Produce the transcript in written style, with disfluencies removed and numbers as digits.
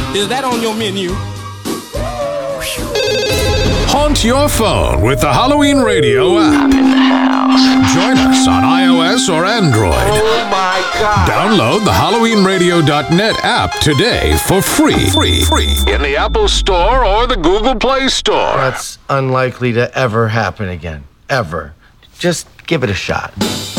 Is that on your menu? Haunt your phone with the Halloween Radio app. I'm in the house. Join us on iOS or Android. Oh my God. Download the HalloweenRadio.net app today for free. Free. In the Apple Store or the Google Play Store. That's unlikely to ever happen again. Ever. Just give it a shot.